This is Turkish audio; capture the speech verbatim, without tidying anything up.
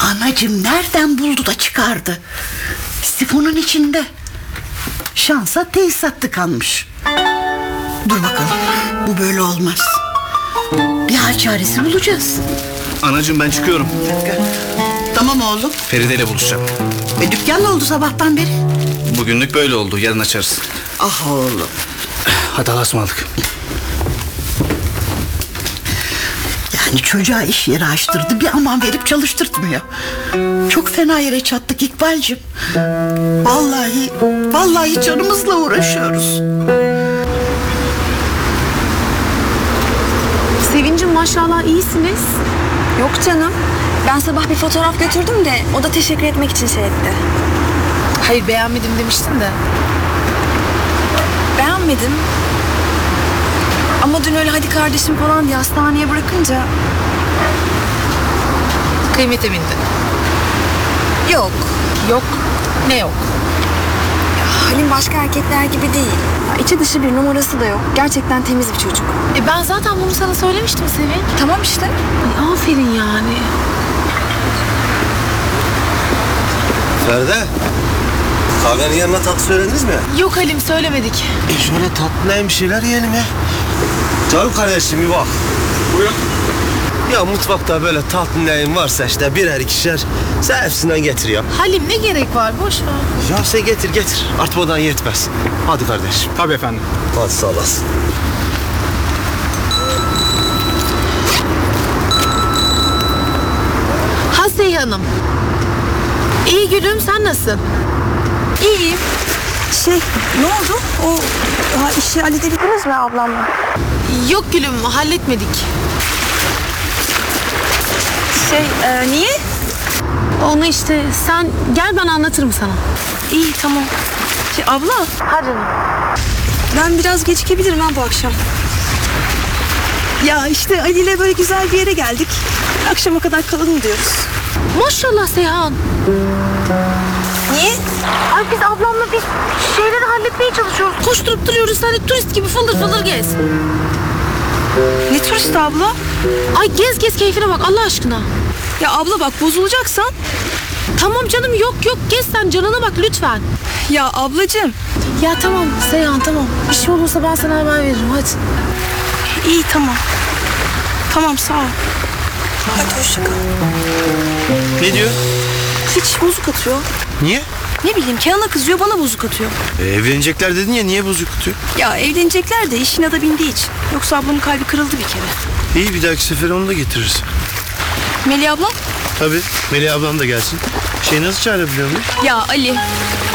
Anacığım nereden buldu da çıkardı? Sifonun içinde. Şansa tesisat tıkanmış. Dur bakalım, bu böyle olmaz. Bir hal çaresi bulacağız. Anacığım ben çıkıyorum. Tamam oğlum. Feride ile buluşacağım. E, dükkan ne oldu sabahtan beri? Bugünlük böyle oldu, yarın açarız. Ah oğlum. Hadi Allah'a ısmarladık. Yani çocuğa iş yeri açtırdı, bir aman verip çalıştırtmıyor. Çok fena yere çattık İkbal'cığım. Vallahi, vallahi canımızla uğraşıyoruz. Sevincim maşallah iyisiniz. Yok canım. Ben sabah bir fotoğraf götürdüm de o da teşekkür etmek için şey etti. Hayır beğenmedim demiştin de. Beğenmedim. Ama dün öyle hadi kardeşim falan diye hastaneye bırakınca... Kıymete bindi. Yok. Yok. Ne yok? Halim başka erkekler gibi değil. Ya, içi dışı bir numarası da yok. Gerçekten temiz bir çocuk. E ben zaten bunu sana söylemiştim Sevin. Tamam işte. Ay, aferin yani. Feride, kahvenin yanına tatlı söylediniz mi? Yok Halim söylemedik. E şöyle tatlı bir şeyler yiyelim ya. Canım kardeşim bir bak. Buyurun. Ya mutfakta böyle tatlı neyim varsa işte birer ikişer sen hepsinden getir ya. Halim ne gerek var boş ver. Ya sen getir getir artmadan yetmez. Hadi kardeşim. Tabii efendim. Hadi sağ olasın. Hasiye Hanım. İyi gülüm sen nasılsın? İyiyim. Şey, ne oldu? O ha, işi halledebildiniz mi ablamla? Yok gülüm halletmedik. Şey, e, niye? Onu işte sen gel ben anlatırım sana. İyi, tamam. Şey, abla. Hadi canım. Ben biraz gecikebilirim ha bu akşam. Ya işte Ali ile böyle güzel bir yere geldik. Akşama kadar kalalım diyoruz. Maşallah Seyhan. Niye? Ay biz ablamla bir şeyleri halletmeye çalışıyoruz. Koşturup duruyoruz sen de turist gibi fıldır fıldır gez. Ne turist abla? Ay gez gez keyfine bak Allah aşkına. Ya abla bak bozulacaksan. Tamam canım yok yok gez sen canına bak lütfen. Ya ablacığım. Ya tamam Seyhan tamam. Bir şey olursa ben sana haber veririm hadi. İyi tamam. Tamam sağ ol. Hadi hoşça kal. Ne diyor? Hiç bozuk atıyor. Niye? Ne bileyim Kenan'a kızıyor bana bozuk atıyor. E, evlenecekler dedin ya niye bozuk atıyor? Ya evlenecekler de işine de bindiği için. Yoksa ablamın kalbi kırıldı bir kere. İyi bir dahaki sefer onu da getiririz. Melih abla? Tabii Melih ablam da gelsin. Şey nasıl çağırabiliyor muyum? Ya Ali